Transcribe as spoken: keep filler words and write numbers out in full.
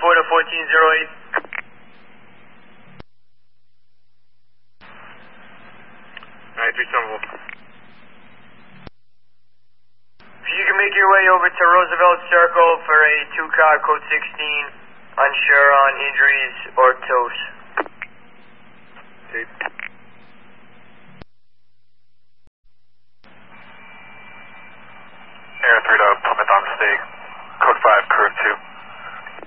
four to fourteen zero eight. nine three seven. If you can make your way over to Roosevelt Circle for a two car code sixteen, unsure on injuries or tows. Tape. Air three to Plymouth on mistake. Code five, curve two.